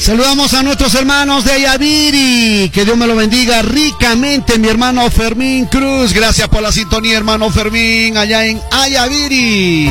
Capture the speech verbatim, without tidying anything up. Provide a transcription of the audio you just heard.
Saludamos a nuestros hermanos de Ayaviri. Que Dios me lo bendiga ricamente, mi hermano Fermín Cruz. Gracias por la sintonía, hermano Fermín, allá en Ayaviri.